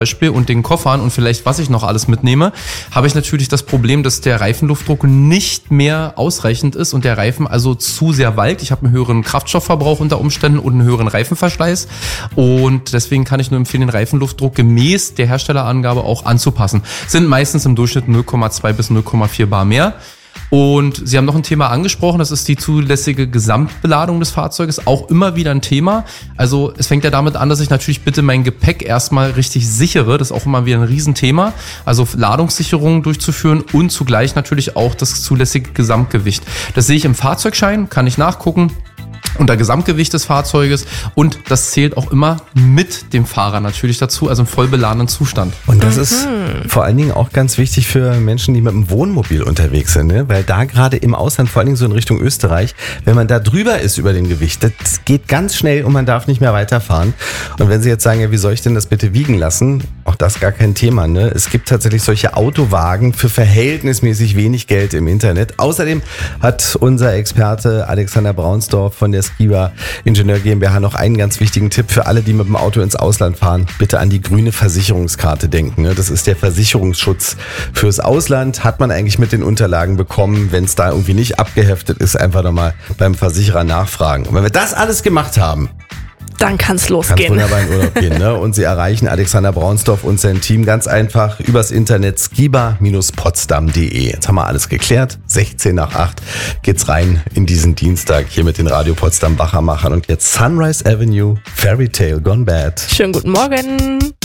Beispiel und den Koffern und vielleicht was ich noch alles mitnehme, habe ich natürlich das Problem, dass der Reifenluftdruck nicht mehr ausreichend ist und der Reifen also zu sehr walkt. Ich habe einen höheren Kraftstoffverbrauch unter Umständen und einen höheren Reifenverschleiß und deswegen kann ich nur empfehlen, den Reifenluftdruck gemäß der Herstellerangabe auch anzupassen. Sind meistens im Durchschnitt 0,2 bis 0,4 bar mehr. Und Sie haben noch ein Thema angesprochen, das ist die zulässige Gesamtbeladung des Fahrzeuges, auch immer wieder ein Thema. Also es fängt ja damit an, dass ich natürlich bitte mein Gepäck erstmal richtig sichere, das ist auch immer wieder ein Riesenthema, also Ladungssicherungen durchzuführen und zugleich natürlich auch das zulässige Gesamtgewicht. Das sehe ich im Fahrzeugschein, kann ich nachgucken. Unter Gesamtgewicht des Fahrzeuges und das zählt auch immer mit dem Fahrer natürlich dazu, also im voll beladenen Zustand. Und das ist vor allen Dingen auch ganz wichtig für Menschen, die mit dem Wohnmobil unterwegs sind, ne? Weil da gerade im Ausland, vor allen Dingen so in Richtung Österreich, wenn man da drüber ist über dem Gewicht, das geht ganz schnell und man darf nicht mehr weiterfahren. Und wenn Sie jetzt sagen, ja, wie soll ich denn das bitte wiegen lassen? Auch das gar kein Thema, ne? Es gibt tatsächlich solche Autowagen für verhältnismäßig wenig Geld im Internet. Außerdem hat unser Experte Alexander Braunsdorf von der Skiba Ingenieur GmbH noch einen ganz wichtigen Tipp für alle, die mit dem Auto ins Ausland fahren. Bitte an die grüne Versicherungskarte denken. Das ist der Versicherungsschutz fürs Ausland. Hat man eigentlich mit den Unterlagen bekommen. Wenn es da irgendwie nicht abgeheftet ist, einfach nochmal beim Versicherer nachfragen. Und wenn wir das alles gemacht haben, dann kann's losgehen. Kann wunderbar in Urlaub gehen, ne? Und Sie erreichen Alexander Braunsdorf und sein Team ganz einfach übers Internet skiba-potsdam.de. Jetzt haben wir alles geklärt. 16 nach 8 geht's rein in diesen Dienstag hier mit den Radio Potsdam Wachermachern. Und jetzt Sunrise Avenue, Fairy Tale Gone Bad. Schönen guten Morgen.